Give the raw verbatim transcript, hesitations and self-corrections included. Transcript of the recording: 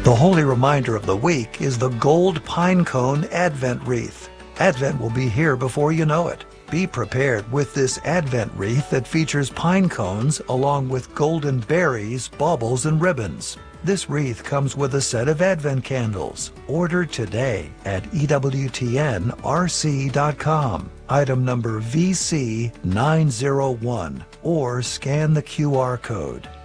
The holy reminder of the week is the Gold Pine Cone Advent Wreath. Advent will be here before you know it. Be prepared with this Advent wreath that features pine cones along with golden berries, baubles, and ribbons. This wreath comes with a set of Advent candles. Order today at E W T N R C dot com, item number V C nine zero one, or scan the Q R code.